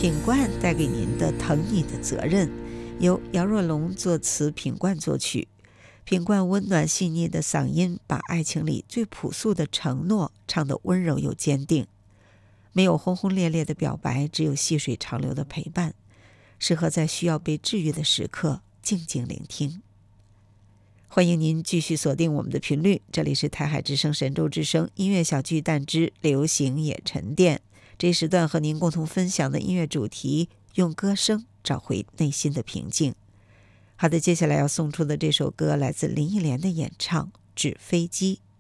品冠带给您的疼你的责任，由姚若龙作词，品冠作曲。品冠温暖细腻的嗓音，把爱情里最朴素的承诺唱得温柔又坚定。没有轰轰烈烈的表白，只有细水长流的陪伴，适合在需要被治愈的时刻静静聆听。欢迎您继续锁定我们的频率，这里是台海之声神州之声音乐小巨蛋之流行也沉淀。这一时段和您共同分享的音乐主题，用歌声找回内心的平静。好的，接下来要送出的这首歌来自林忆莲的演唱《纸飞机》。